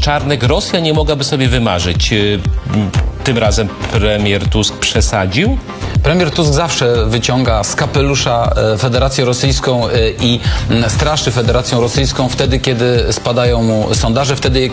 Czarnek Rosja nie mogłaby sobie wymarzyć. Tym razem premier Tusk przesadził? Premier Tusk zawsze wyciąga z kapelusza Federację Rosyjską i straszy Federacją Rosyjską wtedy, kiedy spadają mu sondaże, wtedy,